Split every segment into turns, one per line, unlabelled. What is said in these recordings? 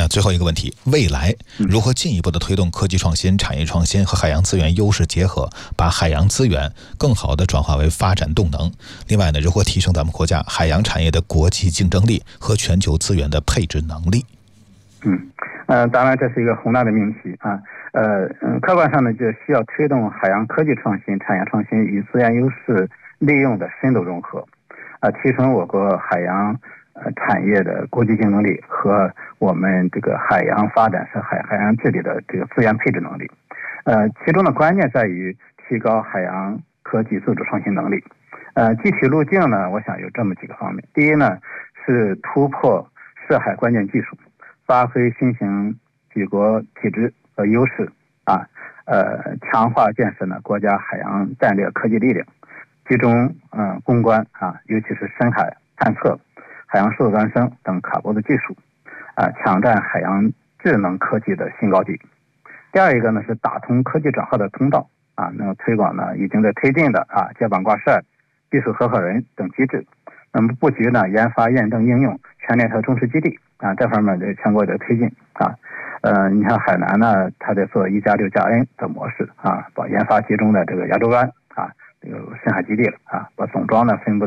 那最后一个问题，未来如何进一步的推动科技创新、产业创新和海洋资源优势结合，把海洋资源更好的转化为发展动能？另外呢，如何提升咱们国家海洋产业的国际竞争力和全球资源的配置能力？
当然这是一个宏大的命题啊。客观上呢，就需要推动海洋科技创新、产业创新与资源优势利用的深度融合，提升我国海洋产业的国际竞争力和我们这个海洋发展和海洋治理的这个资源配置能力。其中的关键在于提高海洋科技自主创新能力。具体路径呢，我想有这么几个方面。第一呢，是突破涉海关键技术，发挥新型举国体制和优势强化建设呢国家海洋战略科技力量，集中攻关尤其是深海探测、海洋数字孪生等卡脖子技术，抢占海洋智能科技的新高地。第二一个呢，是打通科技转化的通道那么推广呢已经在推进的接板挂帅、技术合伙人等机制。那么布局呢研发、验证、应用全联合中试基地这方面的全国的推进你像海南呢，它在做1+6+N 的模式把研发集中的这个亚洲湾这个深海基地了把总装呢分布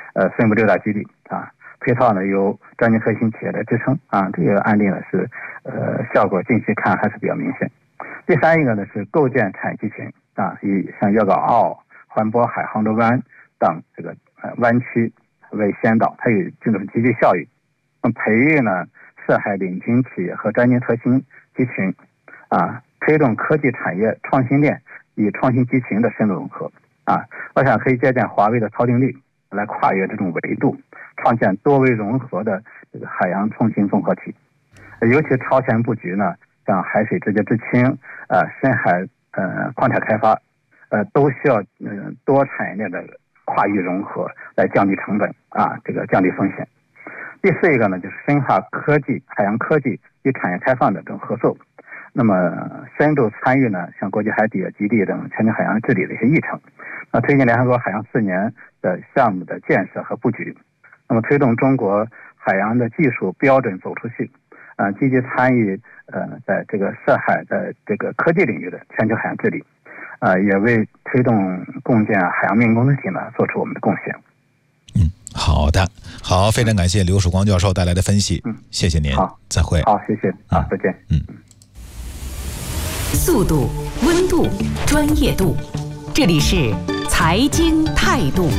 6大基地配套呢由专业核心企业来支撑这个案例呢是效果近期看还是比较明显。第三一个呢是构建产业集群以像粤港澳、环渤海、杭州湾等这个湾区为先导，它有这种集聚效应。培育呢涉海领军企业和专精核心集群推动科技产业创新链与创新集群的深度融合我想可以借鉴华为的超定律来跨越这种维度，创建多维融合的这个海洋创新综合体。尤其超前布局呢，像海水直接制氢深海矿产开发都需要多产业链的跨域融合来降低成本这个降低风险。第四一个呢，就是深化海洋科技与产业开放的这种合作，那么深度参与呢，像国际海底基地等全球海洋治理的一些议程，推进联合国海洋4年的项目的建设和布局，那么推动中国海洋的技术标准走出去，积极参与在这个涉海的这个科技领域的全球海洋治理，也为推动共建海洋命运共同体呢做出我们的贡献。
好的，好，非常感谢刘曙光教授带来的分析，谢谢您，
好，
再会。
好，谢谢，再见。
速度、温度、专业度，这里是财经态度。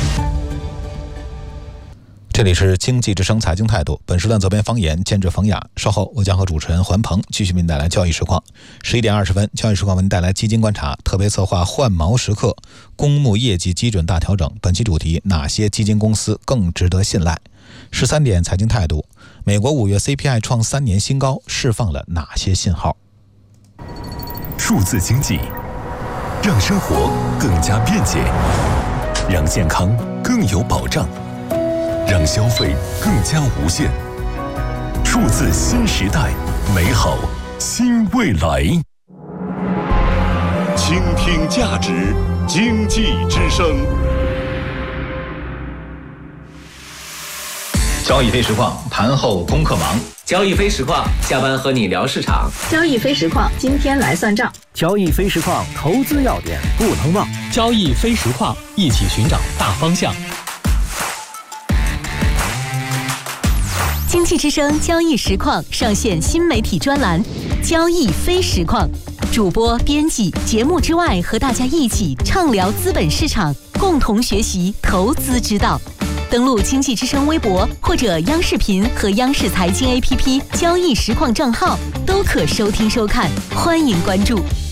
这里是经济之声财经态度，本时段责编方言，监制冯雅。稍后我将和主持人环鹏继续为您带来交易实况。11点20分，交易实况为您带来基金观察特别策划换毛时刻，公募业绩基准大调整。本期主题：哪些基金公司更值得信赖？13点财经态度，美国5月 CPI 创3年新高，释放了哪些信号？
数字经济让生活更加便捷，让健康更有保障，让消费更加无限。数字新时代，美好新未来。
倾听价值，经济之声。
交易非实况，盘后功课忙。
交易非实况，下班和你聊市场。
交易非实况，今天来算账。
交易非实况，投资要点不能忘。
交易非实况，一起寻找大方向。
经济之声交易实况上线新媒体专栏交易非实况，主播编辑节目之外和大家一起畅聊资本市场，共同学习投资之道。登录经济之声微博或者央视频和央视财经 APP 交易实况账号都可收听收看，欢迎关注。